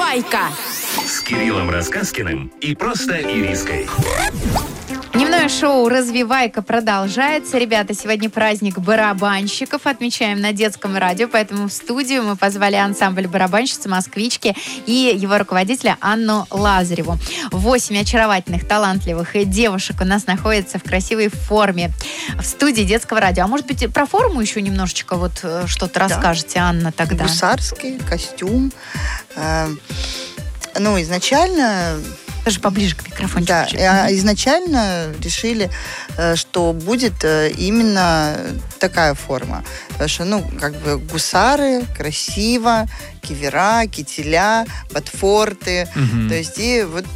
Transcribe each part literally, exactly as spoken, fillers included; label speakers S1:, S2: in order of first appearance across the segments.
S1: «Развивайка»
S2: с Кириллом Рассказкиным и просто Ириской.
S3: Дневное шоу «Развивайка» продолжается. Ребята, сегодня праздник барабанщиков. Отмечаем на детском радио, поэтому в студию мы позвали ансамбль барабанщицы «Москвички» и его руководителя Анну Лазареву. Восемь очаровательных, талантливых девушек у нас находятся в красивой форме в студии детского радио. А может быть, про форму еще немножечко вот что-то да. расскажете, Анна, тогда?
S4: Гусарский костюм. Э, ну, изначально...
S3: Даже поближе к микрофону.
S4: Да, изначально решили, что будет именно такая форма. Потому что, ну, как бы гусары, красиво, кивера, кителя, ботфорты. Угу. То есть, и вот...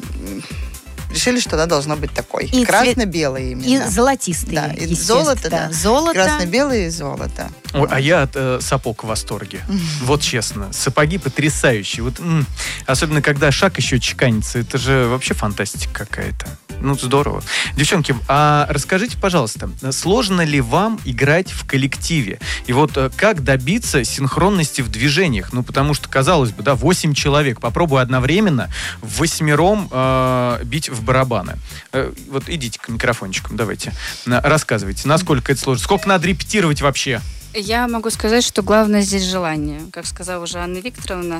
S4: решили, что она должна быть такой. И красно-белый именно.
S3: И золотистый,
S4: да, и золото, да.
S3: Золото.
S4: Красно-белый и золото.
S5: Ой, а я от э, сапог в восторге. Mm-hmm. Вот честно. Сапоги потрясающие. Вот, м- особенно, когда шаг еще чеканится. Это же вообще фантастика какая-то. Ну, здорово. Девчонки, а расскажите, пожалуйста, сложно ли вам играть в коллективе? И вот э, как добиться синхронности в движениях? Ну, потому что, казалось бы, да, восемь человек. Попробуй одновременно восьмером э, бить в барабаны. Э, вот идите к микрофончикам, давайте. На, рассказывайте, насколько это сложно. Сколько надо репетировать вообще?
S6: Я могу сказать, что главное здесь желание. Как сказала уже Анна Викторовна,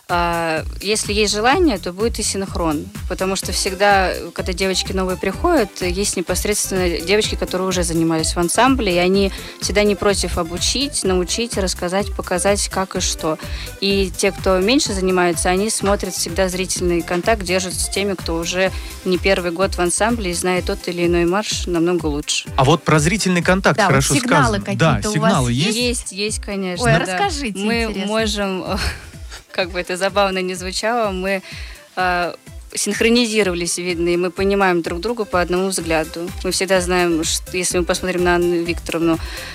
S6: если есть желание, то будет и синхрон. Потому что всегда, когда девочки новые приходят, есть непосредственно девочки, которые уже занимались в ансамбле, и они всегда не против обучить, научить, рассказать, показать, как и что. И те, кто меньше занимается, они смотрят всегда зрительный контакт, держат с теми, кто уже не первый год в ансамбле и знает тот или иной марш намного лучше.
S5: А вот про зрительный контакт
S3: да,
S5: хорошо
S3: вот сигналы
S5: сказано.
S3: какие-то
S5: да,
S3: у
S5: сигналы
S3: вас
S5: есть?
S6: Есть, есть, конечно.
S3: Ой,
S6: да.
S3: расскажите,
S6: мы
S3: интересно.
S6: можем, как бы это забавно ни звучало, мы э, синхронизировались, видно, и мы понимаем друг друга по одному взгляду. Мы всегда знаем, что, если мы посмотрим на Анну Викторовну,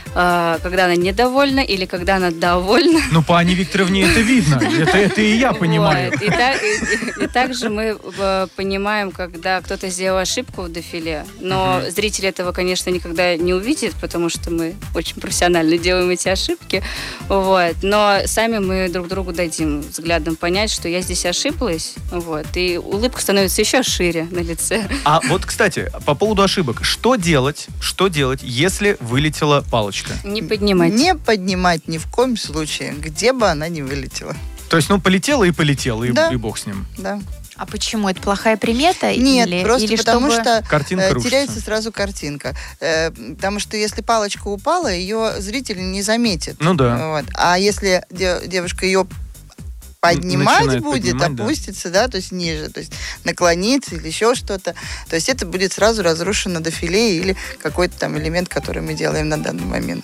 S6: э, когда она недовольна или когда она довольна.
S5: Ну, по Анне Викторовне это видно. Это, это и я понимаю.
S6: Вот. И, так, и, и также мы э, понимаем, когда кто-то сделал ошибку в дефиле, но uh-huh. зритель этого, конечно, никогда не увидит, потому что мы очень профессионально делаем эти ошибки. Вот. Но сами мы друг другу дадим взглядом понять, что я здесь ошиблась. Вот. И улыбка становится еще шире на лице.
S5: А вот, кстати, по поводу ошибок. Что делать, что делать, если вылетела палочка?
S6: Не поднимать.
S4: Не поднимать ни в коем случае, где бы она ни вылетела.
S5: То есть, ну, полетела и полетела, и,
S4: да.
S5: и бог с ним.
S4: Да.
S3: А почему? Это плохая примета?
S4: Нет,
S3: или,
S4: просто
S3: или
S4: потому
S3: чтобы...
S4: что
S5: картинка
S4: э, теряется сразу картинка. Э, потому что если палочка упала, ее зритель не заметит.
S5: Ну да.
S4: Вот. А если де- девушка ее поднимать
S5: начинает
S4: будет,
S5: поднимать,
S4: опустится, да. да, то есть ниже, то есть наклониться или еще что-то, то есть это будет сразу разрушено дефиле или какой-то там элемент, который мы делаем на данный момент.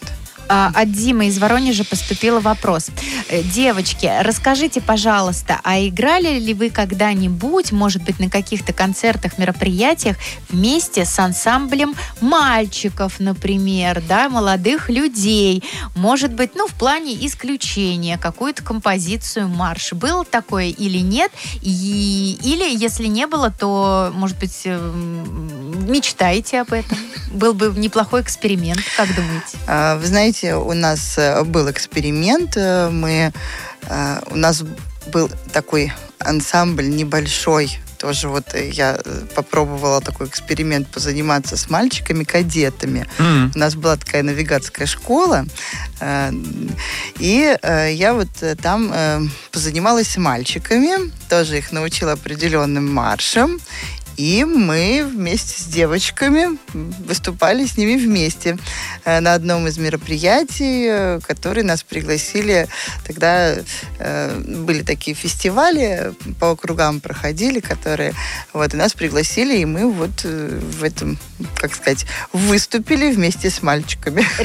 S3: От Димы из Воронежа поступил вопрос. Девочки, расскажите, пожалуйста, а играли ли вы когда-нибудь, может быть, на каких-то концертах, мероприятиях вместе с ансамблем мальчиков, например, да, молодых людей? Может быть, ну, в плане исключения, какую-то композицию, марш. Было такое или нет? И, или, если не было, то, может быть, мечтаете об этом? Был бы неплохой эксперимент, как думаете?
S4: Вы знаете, у нас был эксперимент. Мы, у нас был такой ансамбль небольшой. Тоже вот я попробовала такой эксперимент позаниматься с мальчиками-кадетами. Mm. У нас была такая навигатская школа. И я вот там позанималась с мальчиками. Тоже их научила определенным маршам. И мы вместе с девочками выступали с ними вместе на одном из мероприятий, которые нас пригласили. Тогда были такие фестивали, по округам проходили, которые вот, и нас пригласили, и мы вот в этом, как сказать, выступили вместе с мальчиками.